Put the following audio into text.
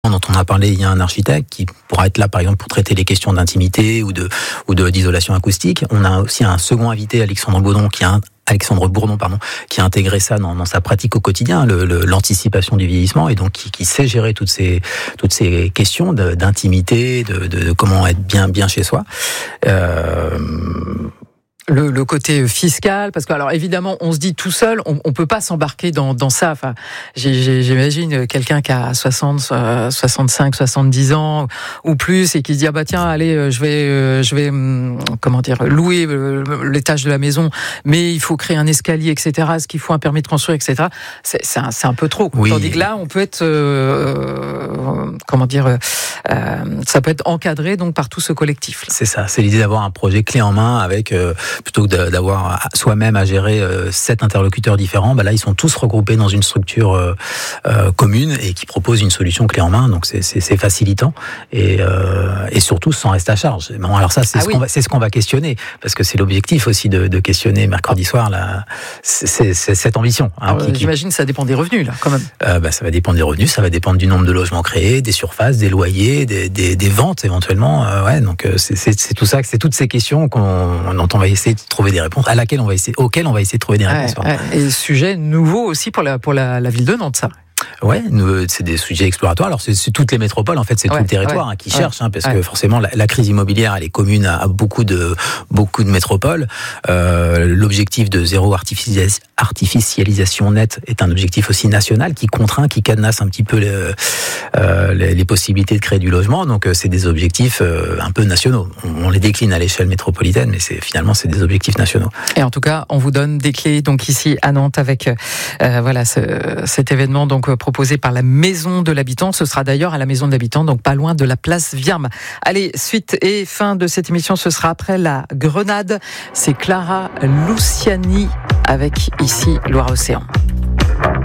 dont on a parlé, il y a un architecte qui pourra être là, par exemple, pour traiter les questions d'intimité ou d'isolation acoustique. On a aussi un second invité, Alexandre Bourdon, qui a intégré ça dans sa pratique au quotidien, l'anticipation du vieillissement, et donc qui sait gérer toutes ces questions d'intimité, de comment être bien chez soi. Le côté fiscal, parce que alors évidemment on se dit tout seul, on peut pas s'embarquer dans ça. Enfin, j'imagine quelqu'un qui a 60, 65, 70 ans ou plus et qui se dit tiens allez je vais louer l'étage de la maison, mais il faut créer un escalier, etc. Est-ce qu'il faut un permis de construire, etc. C'est un peu trop. Oui. Tandis que là on peut être ça peut être encadré donc par tout ce collectif. C'est ça, c'est l'idée d'avoir un projet clé en main avec plutôt que d'avoir soi-même à gérer 7 interlocuteurs différents, là ils sont tous regroupés dans une structure commune et qui propose une solution clé en main, donc c'est facilitant et surtout sans reste à charge. Bon, alors ça c'est ce qu'on va questionner, parce que c'est l'objectif aussi de questionner mercredi soir là, c'est cette ambition. J'imagine que ça dépend des revenus là quand même. Ça va dépendre des revenus, ça va dépendre du nombre de logements créés, des surfaces, des loyers, des ventes éventuellement. Donc c'est tout ça, c'est toutes ces questions dont on va essayer de trouver des réponses, auxquelles on va essayer de trouver des réponses. Et sujet nouveau aussi pour la ville de Nantes, ça. Ouais, c'est des sujets exploratoires. Alors c'est toutes les métropoles, en fait, c'est tout le territoire qui cherche, parce que forcément la crise immobilière elle est commune à beaucoup de métropoles. L'objectif de zéro artificialisation nette est un objectif aussi national qui contraint, qui cadenasse un petit peu les possibilités de créer du logement. Donc c'est des objectifs un peu nationaux. On les décline à l'échelle métropolitaine, mais c'est des objectifs nationaux. Et en tout cas, on vous donne des clés donc ici à Nantes avec cet événement donc proposé par la Maison de l'Habitant. Ce sera d'ailleurs à la Maison de l'Habitant, donc pas loin de la place Vierme. Allez, suite et fin de cette émission, ce sera après la Grenade. C'est Clara Luciani avec ici Loire-Océan.